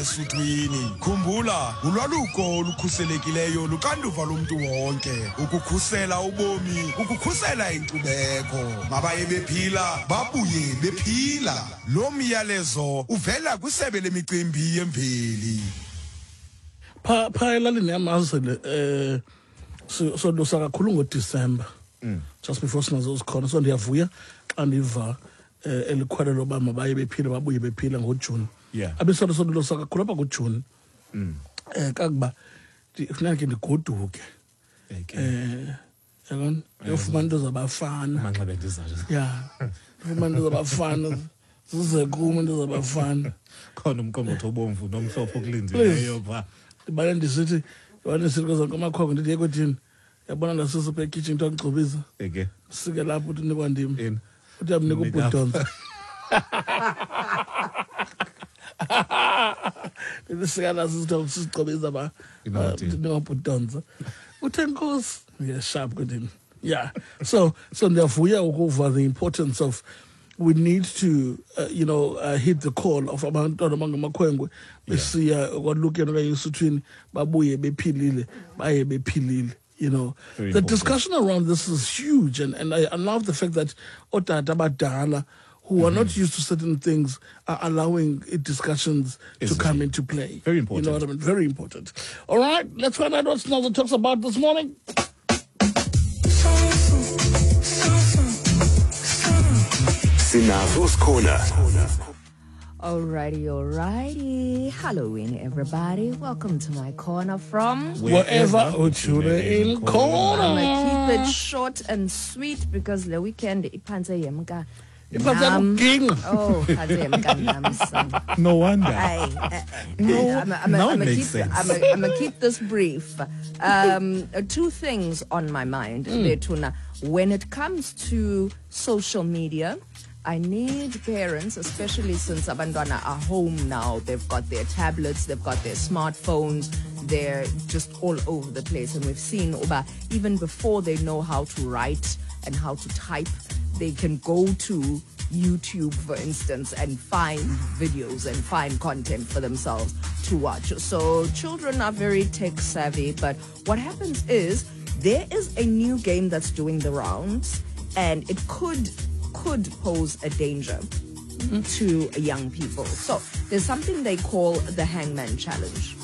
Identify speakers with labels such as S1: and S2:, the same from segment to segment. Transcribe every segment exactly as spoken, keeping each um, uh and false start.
S1: esuthwini. Khumbula, ulwaluko olukhuselekileyo luxanduva lomntu wonke. Ukukhusela ubomi, ukukhusela inkcubeko. Mabaye bephila, babuye bephila. Lo myalezo uvela kwisebe lemicimbi yemveli.
S2: Pa pa elalini yamazele eh so dosa kakhulu ngoDecember. Just before sinazo zikhona so ndiyavuya xa ndiva eh elikhwele loba mabaye bephila babuye bephila ngoJune.
S3: Yeah.
S2: Abesolo so dosa kakhulu apha ngoJune. Mm. Eh kakuba kufuneka ndigoduke. Eh yabona uyofumana into zabafana.
S3: Manxebe ndizayo.
S2: Yeah. Ufumana into zabafana. Size kuma into zabafana.
S3: Khona umqombothi obomvu nomhlophe okulindileyo ba.
S2: Ibale ndisithi yona sirikoza ngamakhoko ndithi ekwethini. Yabona ngasese phe kitchen into ngicobisa.
S3: Eke.
S2: Sike lapho uthi nikwa ndimi.
S3: In.
S2: Uthi amnika ubudonza. Ndisika la sisitho sicobisa ba. Nikwa ubudonza. Uthe nkosi. Yeah, sharp good him. Yeah. So so ndiyavuya ukuva the importance of we need to uh, you know uh, hit the call of abantwana bangamakhwenkwe besiya kwalukeni okanye esuthwini babuye bephilile baye bephilile. You know,
S3: Very
S2: the
S3: important.
S2: discussion around this is huge, and, and I, I love the fact that otata badala who mm-hmm. are not used to certain things are allowing it discussions
S3: Isn't
S2: to come
S3: it?
S2: into play.
S3: Very important.
S2: You know what I mean? Very important. All right, let's find out what Snazza talks about this morning.
S4: Snazzo's Corner.
S5: Alrighty, alrighty. Halloween, everybody. Welcome to my corner from
S2: Wherever Uchule in
S5: I'm
S2: corner.
S5: gonna keep it short and sweet because the weekend ipanze yemka.
S2: Ipanze king.
S5: Oh, ipanze yemka nam son.
S3: No wonder.
S5: I, I,
S3: No,
S5: I'm, I'm,
S3: now
S5: I'm,
S3: it
S5: I'm
S3: makes
S5: keep,
S3: sense.
S5: I'm, I'm gonna keep this brief. Um, uh, two things on my mind, Betuna. When it comes to social media, I need parents, especially since abantwana are home now. They've got their tablets, they've got their smartphones, they're just all over the place. And we've seen Uba, even before they know how to write and how to type, they can go to YouTube, for instance, and find videos and find content for themselves to watch. So children are very tech savvy, but what happens is there is a new game that's doing the rounds, and it could could pose a danger to young people. So there's something they call the Hangman Challenge.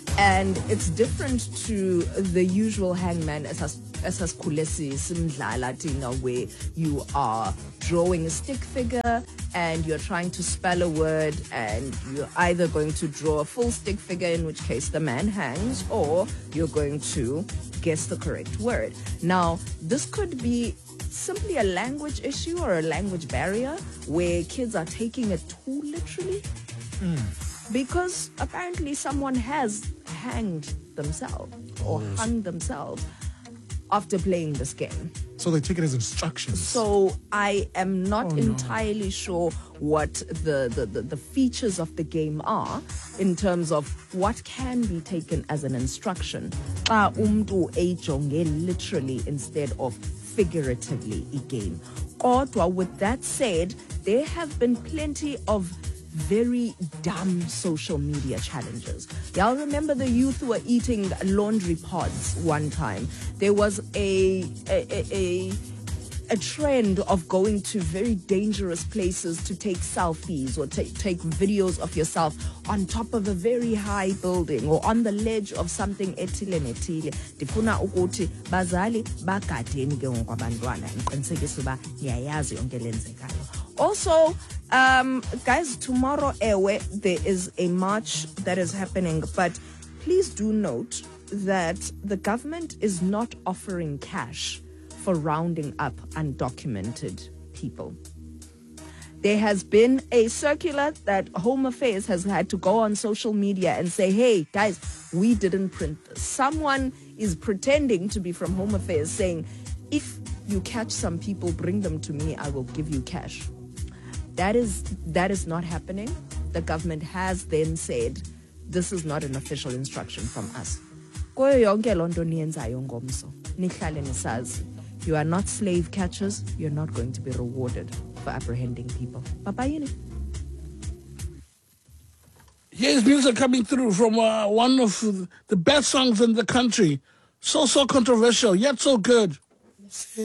S5: And it's different to the usual Hangman as as kulesi simdlala thina, where you are drawing a stick figure and you're trying to spell a word, and you're either going to draw a full stick figure, in which case the man hangs, or you're going to guess the correct word. Now, this could be simply a language issue or a language barrier where kids are taking it too literally. Mm. Because apparently someone has hanged themselves or
S3: Oh.
S5: hung themselves after playing this game.
S3: So they take it as instructions.
S5: So I am not
S2: Oh, no.
S5: entirely sure what the, the, the, the features of the game are in terms of what can be taken as an instruction. Xa umntu ejonge literally instead of figuratively again. Kodwa, with that said, there have been plenty of very dumb social media challenges. Y'all remember the youth who were eating laundry pods one time? There was a a, a, a a trend of going to very dangerous places to take selfies or take take videos of yourself on top of a very high building or on the ledge of something ethile nethile. Ndifuna ukuthi bazali bagadeni ke ngokwabantwana ngiqinisekise uba niyayazi yonke lenzekayo. Also, um, guys, tomorrow, ewe, there is a march that is happening, but please do note that the government is not offering cash for rounding up undocumented people. There has been a circular that Home Affairs has had to go on social media and say, hey, guys, we didn't print this. Someone is pretending to be from Home Affairs saying, if you catch some people, bring them to me, I will give you cash. That is that is not happening. The government has then said, this is not an official instruction from us. Kuyo yonke loo nto niyenzayo ngomso, nihlale nisazi. You are not slave catchers. You're not going to be rewarded for apprehending people. Papa yini?
S2: Here's music coming through from uh, one of the best songs in the country. So, so controversial, yet so good.